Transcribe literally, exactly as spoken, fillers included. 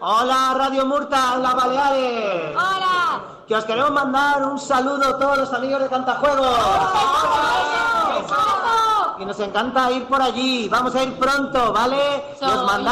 Hola, Radio Murta, las Baleares. ¡Hola! Que os queremos mandar un saludo a todos los amigos de Cantajuegos. ¡Hola! Y nos encanta ir por allí. Vamos a ir pronto, ¿vale? Nos mandamos